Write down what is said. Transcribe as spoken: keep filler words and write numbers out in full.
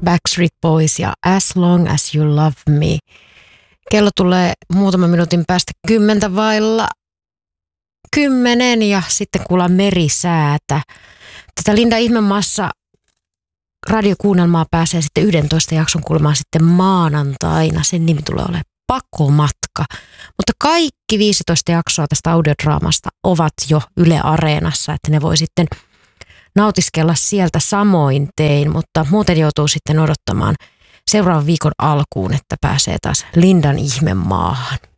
Backstreet Boys ja As Long As You Love Me. Kello tulee muutaman minuutin päästä kymmentä vailla kymmenen ja sitten kuullaan merisäätä. Tätä Linda Ihmemassa radiokuunnelmaa pääsee sitten yhdentoista jakson kuulemaan sitten maanantaina. Sen nimi tulee olemaan Pakomatka. Mutta kaikki viisitoista jaksoa tästä audiodraamasta ovat jo Yle Areenassa, että ne voi sitten nautiskella sieltä samoin tein, mutta muuten joutuu sitten odottamaan seuraavan viikon alkuun, että pääsee taas Lindan Ihmemaahan.